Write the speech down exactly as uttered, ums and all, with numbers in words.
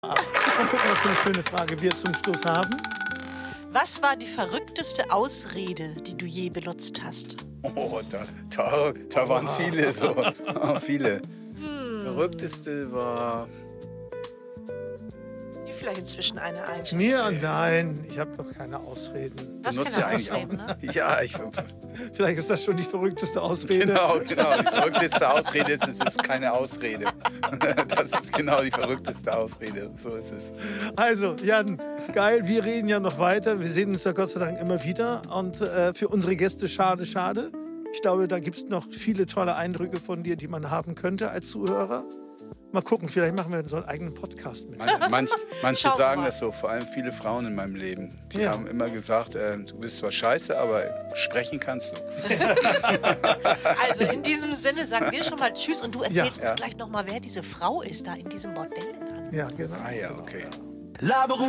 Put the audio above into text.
Mal gucken, was für eine schöne Frage wir zum Schluss haben. Was war die verrückteste Ausrede, die du je benutzt hast? Oh, da, da, da waren Oha. viele so. Oh, viele. Hm. Verrückteste war... Dir vielleicht inzwischen eine ein. Mir? Nein, ich habe doch keine Ausreden. Du hast benutzt keine ja eigentlich Ausreden, auch- ne? Ja, ich... Vielleicht ist das schon die verrückteste Ausrede. Genau, genau. Die verrückteste Ausrede ist, es ist keine Ausrede. Das ist genau die verrückteste Ausrede. So ist es. Also, Jan, geil, wir reden ja noch weiter. Wir sehen uns ja Gott sei Dank immer wieder. Und äh, für unsere Gäste schade, schade. Ich glaube, da gibt es noch viele tolle Eindrücke von dir, die man haben könnte als Zuhörer. Mal gucken, vielleicht machen wir so einen eigenen Podcast mit. Man, manch, manche Schauen wir sagen mal. das so, vor allem viele Frauen in meinem Leben. Die Ja. haben immer gesagt, äh, du bist zwar scheiße, aber sprechen kannst du. Also in diesem Sinne sagen wir schon mal Tschüss und du erzählst Ja. uns Ja. gleich noch mal, wer diese Frau ist da in diesem Bordell in Hamburg. Ja, genau. Ah ja, okay. Laberung